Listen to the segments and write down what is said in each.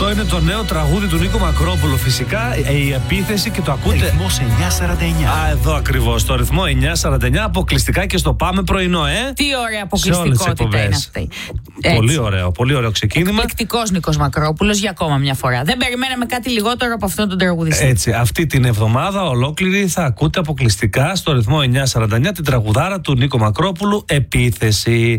Αυτό είναι το νέο τραγούδι του Νίκο Μακρόπουλου. Φυσικά η επίθεση και το ακούτε. Ρυθμός 949. Εδώ ακριβώς. Το ρυθμό 949. Αποκλειστικά και στο Πάμε πρωινό, Τι ωραία αποκλειστικότητα είναι αυτή. Πολύ ωραίο ξεκίνημα. Εκπληκτικός Νίκος Μακρόπουλος για ακόμα μια φορά. Δεν περιμέναμε κάτι λιγότερο από αυτόν τον τραγουδιστή. Έτσι, αυτή την εβδομάδα ολόκληρη θα ακούτε αποκλειστικά στο ρυθμό 949 την τραγουδάρα του Νίκο Μακρόπουλου, Επίθεση.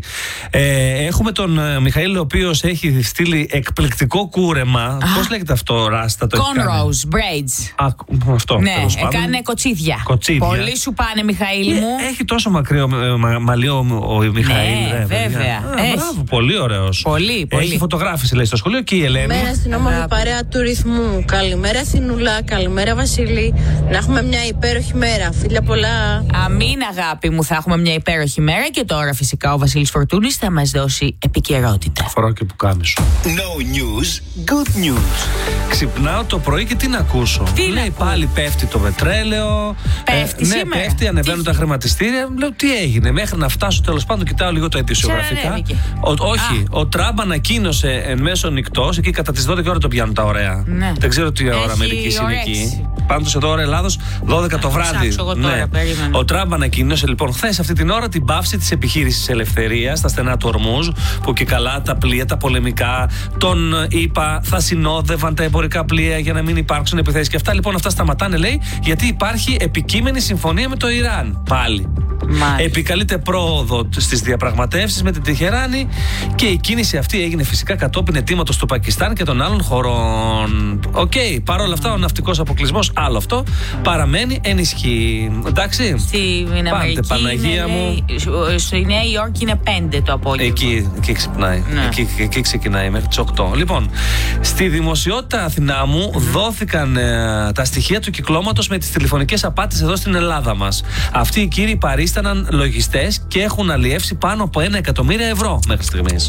Έχουμε τον Μιχαήλ, ο οποίος έχει στείλει εκπληκτικό κούρεμα. Πώς λέγεται αυτό, Ράστα? Cornrows, braids. Αυτό. Ναι, έκανε κοτσίδια. Πολύ σου πάνε, Μιχαήλ μου. Έχει τόσο μακρύ μαλλιό ο Μιχαήλ. Ναι, βέβαια. Μπράβο, πολύ ωραίος. Πολύ. Έχει φωτογράφηση, λέει, στο σχολείο. Και η Ελένη. Καλημέρα στην όμορφη παρέα του ρυθμού. Καλημέρα στην Ουλά. Καλημέρα, Βασίλη. Να έχουμε μια υπέροχη μέρα. Φίλια πολλά. Αμήν, αγάπη μου, θα έχουμε μια υπέροχη μέρα. Και τώρα φυσικά ο Βασίλης Φορτούνης θα μας δώσει επικαιρότητα. Φοράω και πουκάμισο. No news, good news. Ξυπνάω το πρωί και τι να ακούσω. Λέει πάλι πέφτει το πετρέλαιο. Πέφτει σήμερα. Ναι, πέφτει, ανεβαίνουν τα χρηματιστήρια. Λέω τι έγινε. Μέχρι να φτάσω τέλος πάντων, κοιτάω λίγο τα ειδησιογραφικά. Όχι, ο Τραμπ ανακοίνωσε εν μέσω νυχτός, εκεί κατά τις 12 ώρα το πιάνουν τα ωραία. Ναι. Δεν ξέρω τι ώρα Αμερικής είναι εκεί. Πάντως εδώ ώρα Ελλάδος 12 το βράδυ. Ναι. Ο Τραμπ ανακοίνωσε λοιπόν χθες αυτή την ώρα την πάυση της επιχείρησης Ελευθερίας στα στενά του Ορμούζ, που και καλά τα πλοία, τα πολεμικά, τον είπα, θα συνόδευαν τα εμπορικά πλοία για να μην υπάρξουν επιθέσεις. Και αυτά λοιπόν αυτά σταματάνε, λέει, γιατί υπάρχει επικείμενη συμφωνία με το Ιράν. Πάλι. Επικαλείται πρόοδο στις διαπραγματεύσεις με την Τεχεράνη και η κίνηση αυτή έγινε φυσικά κατόπιν αιτήματος του Πακιστάν και των άλλων χωρών. Παρ' όλα αυτά ο ναυτικός αποκλεισμός, άλλο αυτό, παραμένει ενισχύει. Εντάξει. Στην Αμερική, Παναγία μου. Στη Νέα Υόρκη είναι 5 το απόγευμα. Εκεί ξυπνάει. Ναι. Εκεί ξεκινάει μέχρι τις 8. Λοιπόν, στη δημοσιότητα Αθηνά μου δόθηκαν τα στοιχεία του κυκλώματος με τις τηλεφωνικές απάτες εδώ στην Ελλάδα μας. Αυτοί οι κύριοι παρίσταναν λογιστές και έχουν αλλιεύσει πάνω από 1 εκατομμύριο ευρώ μέχρι στιγμής.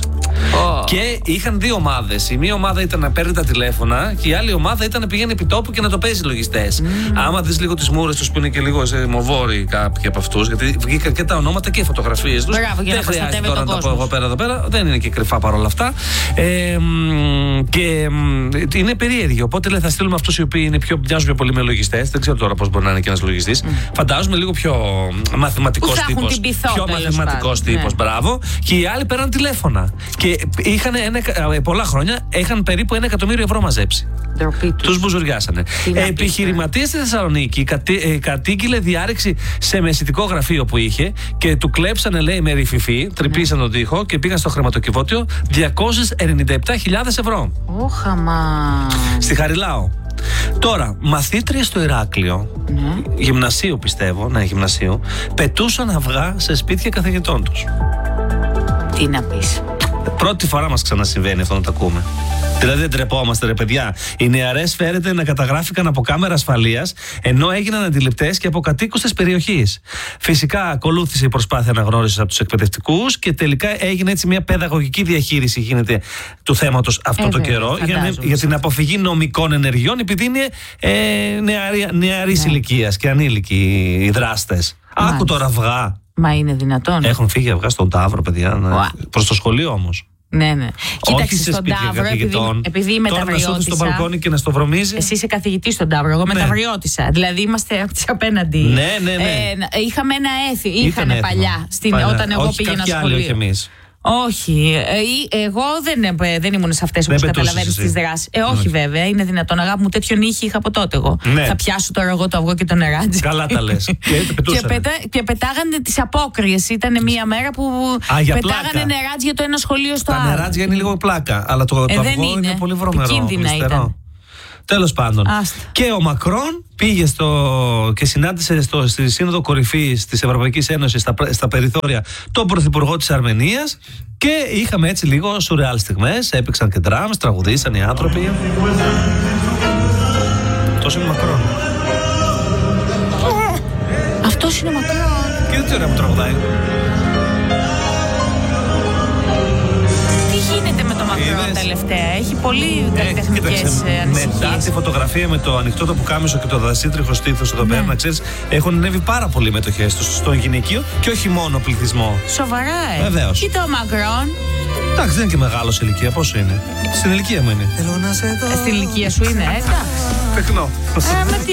Και είχαν δύο ομάδες. Η μία ομάδα ήταν να παίρνει τα τηλέφωνα και η άλλη ομάδα ήταν να πηγαίνει επί τόπου και να το παίζει λογιστές. Άμα δεις λίγο τις μούρες τους που είναι και λίγο μοβόροι κάποιοι από αυτούς, γιατί βγήκαν και τα ονόματα και οι φωτογραφίες τους. Δεν χρειάζεται τώρα να τα πω εγώ εδώ πέρα. Δεν είναι και κρυφά παρόλα αυτά. Και είναι περίεργοι. Οπότε λέει, θα στείλουμε αυτούς οι οποίοι μοιάζουν πιο πολύ με λογιστές. Δεν ξέρω τώρα πώς μπορεί να είναι και ένας λογιστής. Φαντάζομαι λίγο πιο μαθηματικός τύπος. Πιο μαθηματικός τύπος, μπράβο. Και οι άλλοι πέραν τηλέφωνα. Και είχαν πολλά χρόνια είχαν περίπου 1 εκατομμύριο ευρώ μαζέψει. Τους μπουζουριάσανε. Επιχειρηματίες στη Θεσσαλονίκη κατήγγειλε διάρρηξη σε μεσητικό γραφείο που είχε και του κλέψανε, λέει, με ρηφιφή, τρυπήσαν τον τοίχο και πήγαν στο χρηματοκιβώτιο 297.000 ευρώ. Στη Χαριλάου. Τώρα, μαθήτριες στο Ηράκλειο, γυμνασίου πιστεύω, γυμνασίου, πετούσαν αυγά σε σπίτια καθηγητών τους. Τι να πεις. Πρώτη φορά μας ξανασυμβαίνει αυτό να το ακούμε. Δηλαδή δεν τρεπόμαστε, ρε παιδιά. Οι νεαρές φέρεται να καταγράφηκαν από κάμερα ασφαλείας, ενώ έγιναν αντιληπτές και από κατοίκους της περιοχής. Φυσικά ακολούθησε η προσπάθεια αναγνώρισης από τους εκπαιδευτικούς και τελικά έγινε έτσι μια παιδαγωγική διαχείριση γίνεται του θέματος αυτό το καιρό για την αποφυγή νομικών ενεργειών, επειδή είναι νεαρής ηλικίας και ανήλικοι οι δράστες. Άκου τώρα αυγά. Μα είναι δυνατόν. Έχουν φύγει αυγά στον Ταύρο, παιδιά. Προς το σχολείο όμως. Ναι. Όχι σε σπίτια καθηγητών. Επειδή είμαι τώρα να σου στο μπαλκόνι και να στο βρωμίζει. Εσύ είσαι καθηγητής στον Ταύρο, εγώ μεταβριώτησα. Δηλαδή είμαστε από τις απέναντι. Ναι. Είχαμε ένα είχαν παλιά, όταν εγώ πήγαινα σχολείο. Όχι εμείς. Όχι. Εγώ δεν ήμουν σε αυτές που καταλαβαίνεις τις δράσεις. Όχι, βέβαια. Είναι δυνατόν. Αγάπη μου, τέτοιον ήχη είχα από τότε εγώ. Ναι. Θα πιάσω τώρα εγώ το αυγό και το νεράτζι. Καλά τα λες. Και πετάγανε τις απόκριες. Ήταν μια μέρα που πετάγανε νεράτζι για το ένα σχολείο στο άλλο. Τα νεράτζια είναι λίγο πλάκα. Αλλά το αυγό είναι πολύ βρωμερό. Κίνδυνα ήταν. Τέλος πάντων. Και ο Μακρόν πήγε και συνάντησε στη Σύνοδο Κορυφής της Ευρωπαϊκής Ένωσης στα περιθώρια τον Πρωθυπουργό της Αρμενίας και είχαμε έτσι λίγο σουρεάλ στιγμές. Έπαιξαν και ντράμς, τραγουδήσαν οι άνθρωποι. Αυτός είναι ο Μακρόν. Αυτός είναι ο Μακρόν. Και δεν ξέρω που τραγουδάει. Μακρόν τελευταία. Έχει πολύ καλλιτεχνικές ανησυχίες. Μετά τη φωτογραφία με το ανοιχτό το πουκάμισο και το δασίτριχο στήθος εδώ πέρα, να ξέρεις, έχουν ανέβει πάρα πολύ μετοχές στον γυναικείο και όχι μόνο πληθυσμό. Σοβαρά, Βεβαίως. Κοίτα ο Μακρόν. Εντάξει, δεν είναι και μεγάλο σε ηλικία. Πόσο είναι? Στην ηλικία μου είναι. Στην ηλικία σου είναι, εντάξει. Τεχνό. Με τι